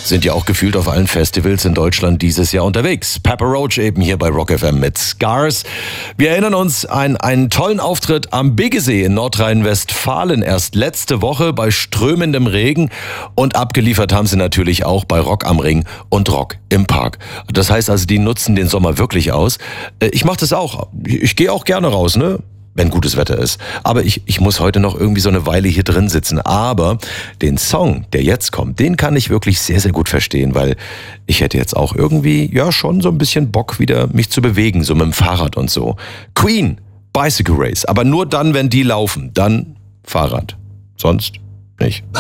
sind ja auch gefühlt auf allen Festivals in Deutschland dieses Jahr unterwegs. Papa Roach eben hier bei Rock FM mit Scars. Wir erinnern uns an einen tollen Auftritt am Biggesee in Nordrhein-Westfalen erst letzte Woche bei strömendem Regen, und abgeliefert haben sie natürlich auch bei Rock am Ring und Rock im Park. Das heißt also, die nutzen den Sommer wirklich aus. Ich mache das auch. Ich gehe auch gerne raus, ne? Wenn gutes Wetter ist. Aber ich muss heute noch irgendwie so eine Weile hier drin sitzen. Aber den Song, der jetzt kommt, den kann ich wirklich sehr, sehr gut verstehen, weil ich hätte jetzt auch irgendwie, ja, schon so ein bisschen Bock, wieder mich zu bewegen, so mit dem Fahrrad und so. Queen, Bicycle Race. Aber nur dann, wenn die laufen. Dann Fahrrad. Sonst nicht.